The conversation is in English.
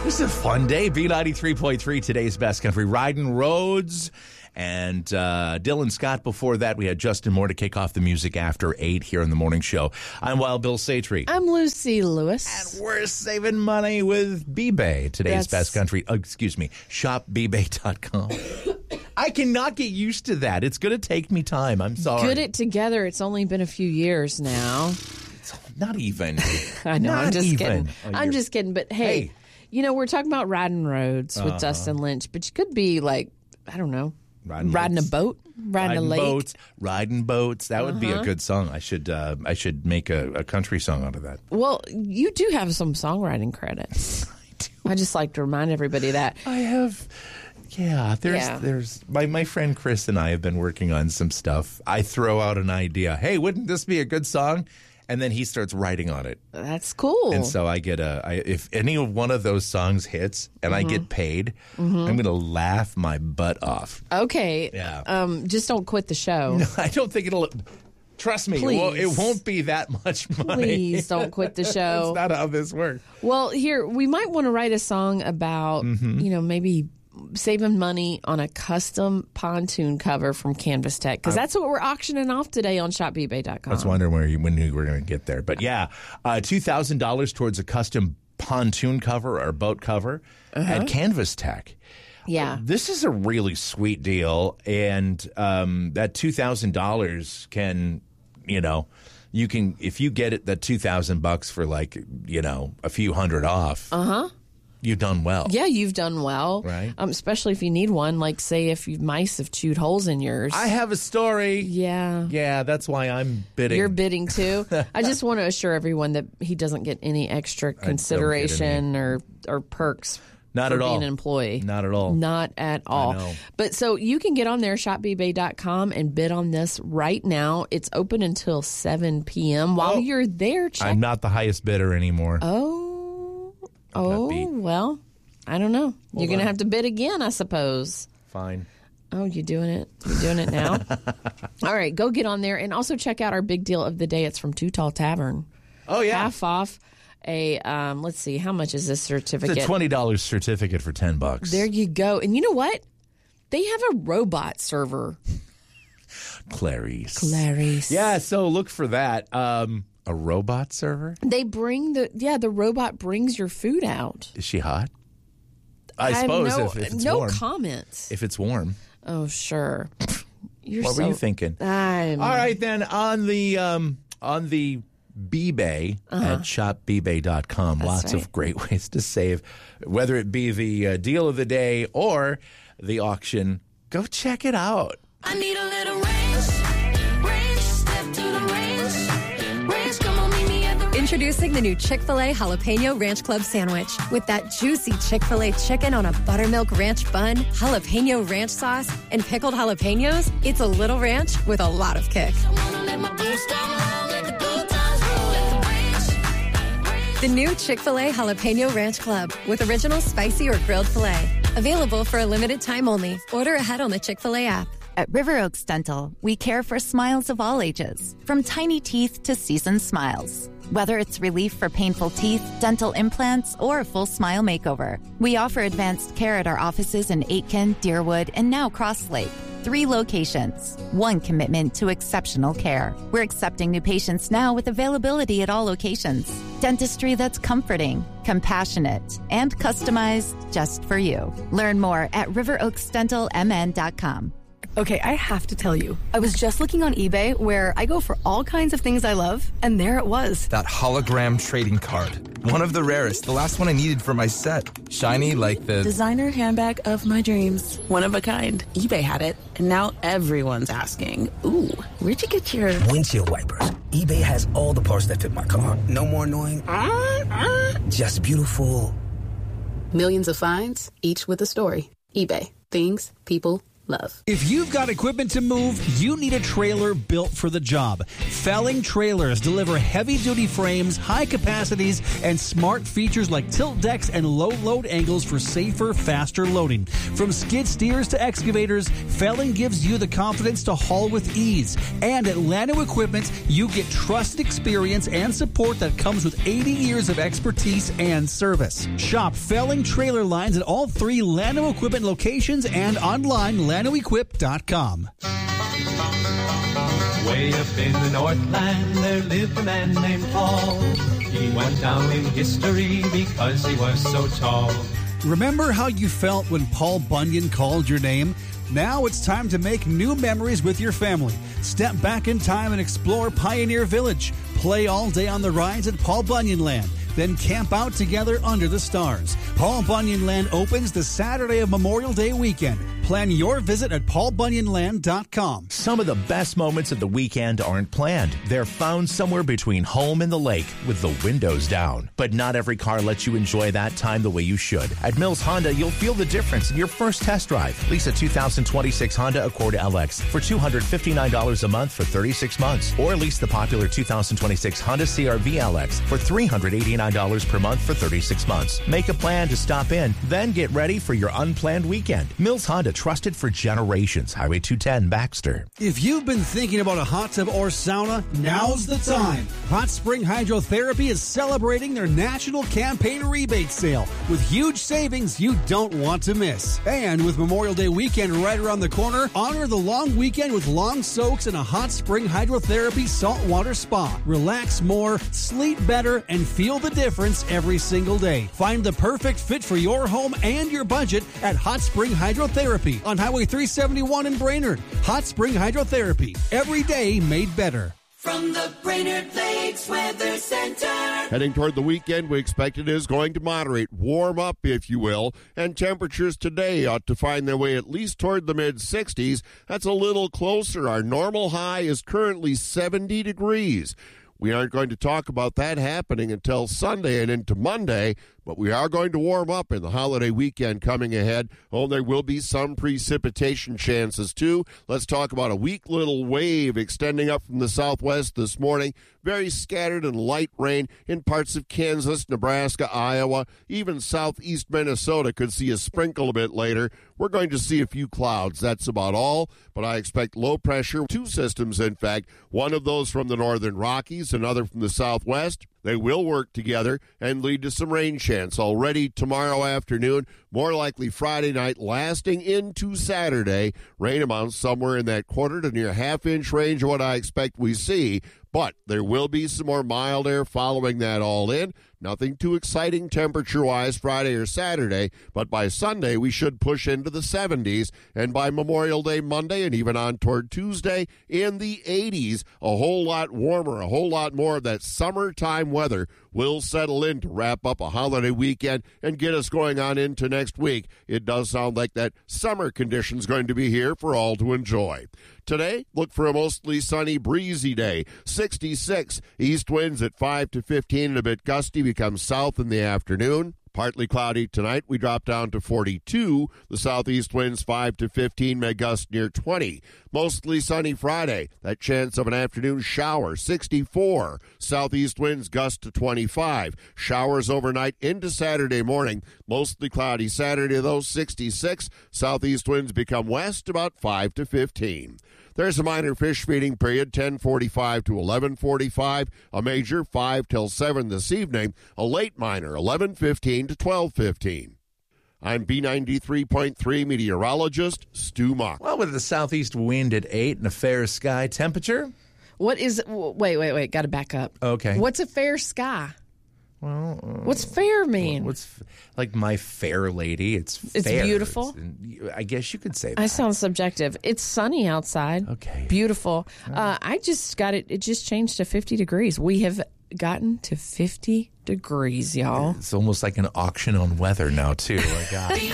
was a fun day. B93.3, today's best country. Riding Roads. And Dylan Scott. Before that, we had Justin Moore to kick off the music after 8 here in the morning show. I'm Wild Bill Satry. I'm Lucy Lewis. And we're saving money with B-Bay. Today's best country. ShopBbay.com. I cannot get used to that. It's going to take me time. I'm sorry. Get it together. It's only been a few years now. Not even. I know. Not I'm just even. kidding. I'm just kidding. But hey, you know, we're talking about riding roads with Dustin Lynch, but you could be like, I don't know, riding a boat, riding a lake. Riding boats. That would be a good song. I should make a country song out of that. Well, you do have some songwriting credits. I do. I just like to remind everybody that. I have. Yeah, there's my friend Chris and I have been working on some stuff. I throw out an idea. Hey, wouldn't this be a good song? And then he starts writing on it. That's cool. And so I get if any one of those songs hits and I get paid, I'm going to laugh my butt off. Okay. Yeah. Just don't quit the show. No, I don't think it'll. Trust me, it won't be that much money. Please don't quit the show. That's not how this works. Well, here, we might want to write a song about, maybe saving money on a custom pontoon cover from Canvas Tech, because that's what we're auctioning off today on shopbbay.com. I was wondering when you were going to get there. But yeah, $2,000 towards a custom pontoon cover or boat cover at Canvas Tech. Yeah. This is a really sweet deal, and that $2,000 can, you can, if you get it, that $2,000 for like, a few hundred off. You've done well. Yeah, you've done well. Right. Especially if you need one, like say if mice have chewed holes in yours. I have a story. Yeah. Yeah, that's why I'm bidding. You're bidding too? I just want to assure everyone that he doesn't get any extra consideration or perks. Not for at all. being an employee. Not at all. Not at all. I know. But so you can get on there, shopbbay.com, and bid on this right now. It's open until 7 p.m. While you're there, check. I'm not the highest bidder anymore. Well, I don't know. You're going to have to bid again, I suppose. Fine. Oh, you're doing it? You're doing it now? All right, go get on there. And also check out our big deal of the day. It's from Too Tall Tavern. Oh, yeah. Half off a, let's see, how much is this certificate? It's a $20 certificate for $10. There you go. And you know what? They have a robot server. Clarice. Yeah, so look for that. A robot server? They bring the robot brings your food out. Is she hot? I suppose if it's warm. No comments. If it's warm. Oh, sure. What were you thinking? All right, then, on the B-Bay at shopbbay.com. Lots of great ways to save, whether it be the deal of the day or the auction. Go check it out. I need a little range, step to the range, come on, meet me at the range. Introducing the new Chick-fil-A Jalapeno Ranch Club Sandwich. With that juicy Chick-fil-A chicken on a buttermilk ranch bun, jalapeno ranch sauce, and pickled jalapenos, it's a little ranch with a lot of kick. I wanna let my boots down low, let the good times roll, let the range. The new Chick-fil-A Jalapeno Ranch Club with original spicy or grilled filet. Available for a limited time only. Order ahead on the Chick-fil-A app. At River Oaks Dental, we care for smiles of all ages, from tiny teeth to seasoned smiles. Whether it's relief for painful teeth, dental implants, or a full smile makeover, we offer advanced care at our offices in Aitkin, Deerwood, and now Cross Lake. 3 locations, 1 commitment to exceptional care. We're accepting new patients now with availability at all locations. Dentistry that's comforting, compassionate, and customized just for you. Learn more at riveroaksdentalmn.com. Okay, I have to tell you, I was just looking on eBay where I go for all kinds of things I love, and there it was. That hologram trading card. One of the rarest, the last one I needed for my set. Shiny like the designer handbag of my dreams. One of a kind. eBay had it, and now everyone's asking, ooh, where'd you get your windshield wipers? eBay has all the parts that fit my car. No more annoying, just beautiful. Millions of finds, each with a story. eBay. Things, people, love. If you've got equipment to move, you need a trailer built for the job. Felling Trailers deliver heavy-duty frames, high capacities, and smart features like tilt decks and low load angles for safer, faster loading. From skid steers to excavators, Felling gives you the confidence to haul with ease. And at Llano Equipment, you get trust, experience, and support that comes with 80 years of expertise and service. Shop Felling Trailer lines at all 3 Llano Equipment locations and online, LlanoEquip.com. Way up in the Northland, there lived a man named Paul. He went down in history because he was so tall. Remember how you felt when Paul Bunyan called your name? Now it's time to make new memories with your family. Step back in time and explore Pioneer Village. Play all day on the rides at Paul Bunyan Land. Then camp out together under the stars. Paul Bunyan Land opens the Saturday of Memorial Day weekend. Plan your visit at paulbunyanland.com. Some of the best moments of the weekend aren't planned. They're found somewhere between home and the lake with the windows down. But not every car lets you enjoy that time the way you should. At Mills Honda, you'll feel the difference in your first test drive. Lease a 2026 Honda Accord LX for $259 a month for 36 months. Or lease the popular 2026 Honda CR-V LX for $389 per month for 36 months. Make a plan to stop in, then get ready for your unplanned weekend. Mills Honda, trusted for generations. Highway 210, Baxter. If you've been thinking about a hot tub or sauna, now's the time. Hot Spring Hydrotherapy is celebrating their national campaign rebate sale with huge savings you don't want to miss. And with Memorial Day weekend right around the corner, honor the long weekend with long soaks in a Hot Spring Hydrotherapy saltwater spa. Relax more, sleep better, and feel the difference every single day. Find the perfect fit for your home and your budget at Hot Spring Hydrotherapy on Highway 371 in Brainerd. Hot Spring Hydrotherapy. Every day made better. From the Brainerd Lakes Weather Center. Heading toward the weekend, we expect it is going to moderate, warm up, if you will, and temperatures today ought to find their way at least toward the mid-60s. That's a little closer. Our normal high is currently 70 degrees. We aren't going to talk about that happening until Sunday and into Monday, but we are going to warm up in the holiday weekend coming ahead. Oh, there will be some precipitation chances, too. Let's talk about a weak little wave extending up from the southwest this morning. Very scattered and light rain in parts of Kansas, Nebraska, Iowa. Even southeast Minnesota could see a sprinkle a bit later. We're going to see a few clouds. That's about all, but I expect low pressure. 2 systems, in fact, one of those from the northern Rockies, another from the southwest. They will work together and lead to some rain chance already tomorrow afternoon, more likely Friday night, lasting into Saturday. Rain amounts somewhere in that quarter to near half-inch range of what I expect we see. But there will be some more mild air following that all in. Nothing too exciting temperature-wise Friday or Saturday, but by Sunday we should push into the 70s, and by Memorial Day Monday and even on toward Tuesday in the 80s, a whole lot warmer, a whole lot more of that summertime weather will settle in to wrap up a holiday weekend and get us going on into next week. It does sound like that summer condition's going to be here for all to enjoy. Today, look for a mostly sunny, breezy day. 66. East winds at 5 to 15 and a bit gusty, become south in the afternoon. Partly cloudy tonight. We drop down to 42. The southeast winds 5 to 15, may gust near 20. Mostly sunny Friday. That chance of an afternoon shower, 64. Southeast winds gust to 25. Showers overnight into Saturday morning. Mostly cloudy Saturday, though, 66. Southeast winds become west about 5 to 15. There's a minor fish feeding period, 10:45 to 11:45. A major, 5 till 7 this evening. A late minor, 11:15 to 12:15. I'm B93.3 meteorologist Stu Mock. Well, with the southeast wind at 8 and a fair sky temperature. What is... Wait. Got to back up. Okay. What's a fair sky? Well, what's fair mean? What's like my fair lady? It's fair. Beautiful. I guess you could say that. I sound subjective. It's sunny outside. Okay. Beautiful. I just got it. It just changed to 50 degrees. We have gotten to 50 degrees, y'all. It's almost like an auction on weather now, too.